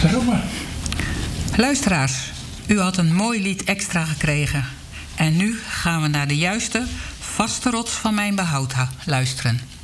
Zeg het maar. Luisteraars, u had een mooi lied extra gekregen. En nu gaan we naar de juiste, vaste rots van mijn behoud luisteren.